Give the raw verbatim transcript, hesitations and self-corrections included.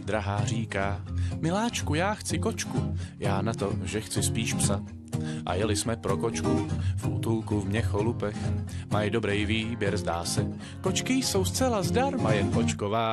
drahá říká, miláčku, já chci kočku, já na to, že chci spíš psa. A jeli jsme pro kočku v útulku v Měcholupech, mají dobrý výběr, zdá se, kočky jsou zcela zdarma, jen kočková